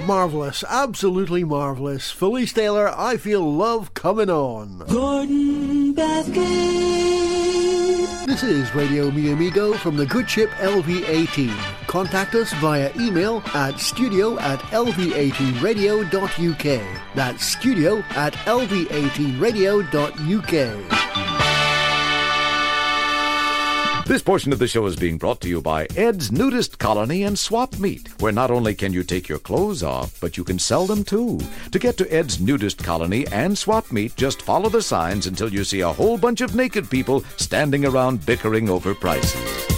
Marvellous, absolutely marvellous. Felice Taylor, I Feel Love Coming On. Gordon Bathgate. This is Radio Mi Amigo from the good ship LV18. Contact us via email at studio@lv18radio.uk. That's studio@lv18radio.uk. This portion of the show is being brought to you by Ed's Nudist Colony and Swap Meet, where not only can you take your clothes off, but you can sell them too. To get to Ed's Nudist Colony and Swap Meet, just follow the signs until you see a whole bunch of naked people standing around bickering over prices.